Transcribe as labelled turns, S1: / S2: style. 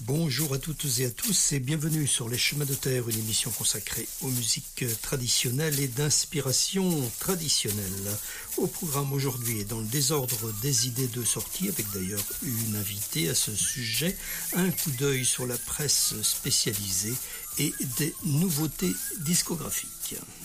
S1: Bonjour à toutes et à tous et bienvenue sur Les Chemins de Terre, une émission consacrée aux musiques traditionnelles et d'inspiration traditionnelle. Au programme aujourd'hui et dans le désordre des idées de sortie, avec d'ailleurs une invitée à ce sujet, un coup d'œil sur la presse spécialisée et des nouveautés discographiques.